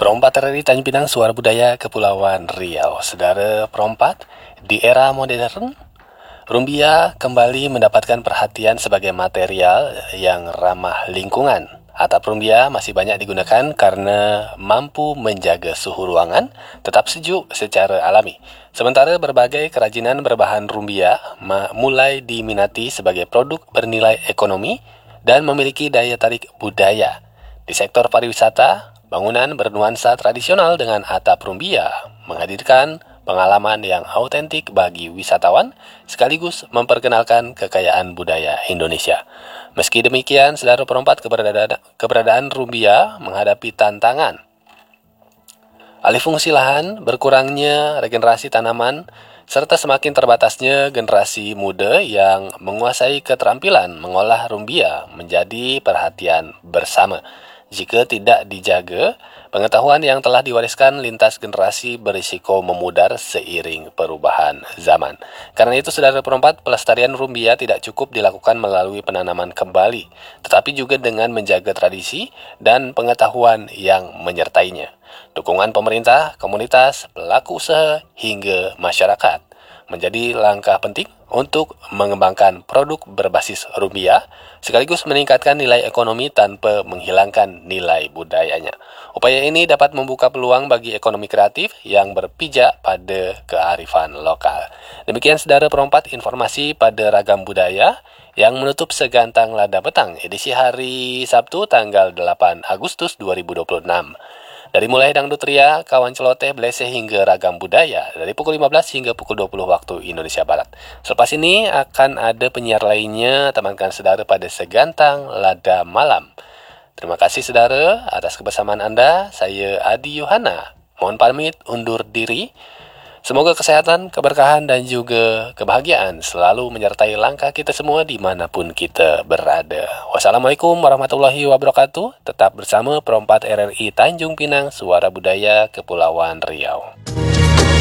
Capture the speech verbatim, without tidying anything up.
Perompat R R I Tanjung Pinang, Suara Budaya Kepulauan Riau. Saudara perompat, di era modern, rumbia kembali mendapatkan perhatian sebagai material yang ramah lingkungan. Atap rumbia masih banyak digunakan karena mampu menjaga suhu ruangan tetap sejuk secara alami. Sementara berbagai kerajinan berbahan rumbia mulai diminati sebagai produk bernilai ekonomi dan memiliki daya tarik budaya. Di sektor pariwisata, bangunan bernuansa tradisional dengan atap rumbia menghadirkan pengalaman yang autentik bagi wisatawan sekaligus memperkenalkan kekayaan budaya Indonesia. Meski demikian, saudara perompat, keberadaan, keberadaan rumbia menghadapi tantangan. Alih fungsi lahan, berkurangnya regenerasi tanaman, serta semakin terbatasnya generasi muda yang menguasai keterampilan mengolah rumbia menjadi perhatian bersama. Jika tidak dijaga, pengetahuan yang telah diwariskan lintas generasi berisiko memudar seiring perubahan zaman. Karena itu, saudara perompat, pelestarian rumbia tidak cukup dilakukan melalui penanaman kembali, tetapi juga dengan menjaga tradisi dan pengetahuan yang menyertainya. Dukungan pemerintah, komunitas, pelaku usaha, hingga masyarakat menjadi langkah penting untuk mengembangkan produk berbasis rumbia sekaligus meningkatkan nilai ekonomi tanpa menghilangkan nilai budayanya. Upaya ini dapat membuka peluang bagi ekonomi kreatif yang berpijak pada kearifan lokal. Demikian saudara perompat, informasi pada Ragam Budaya yang menutup Segantang Lada Petang edisi hari Sabtu tanggal delapan Agustus dua ribu dua puluh enam. Dari mulai dangdut ria, kawan celoteh, bleseh hingga ragam budaya dari pukul lima belas hingga pukul dua puluh waktu Indonesia Barat. Selepas ini akan ada penyiar lainnya, temankan saudara pada Segantang Lada Malam. Terima kasih saudara atas kebersamaan Anda. Saya Adi Yohana. Mohon pamit undur diri. Semoga kesehatan, keberkahan, dan juga kebahagiaan selalu menyertai langkah kita semua dimanapun kita berada. Wassalamualaikum warahmatullahi wabarakatuh. Tetap bersama Perompat R R I Tanjung Pinang, Suara Budaya Kepulauan Riau.